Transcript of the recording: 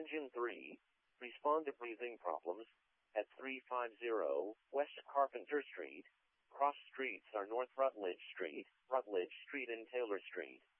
Engine 3, respond to breathing problems at 350 West Carpenter Street. Cross streets are North Rutledge Street and Taylor Street.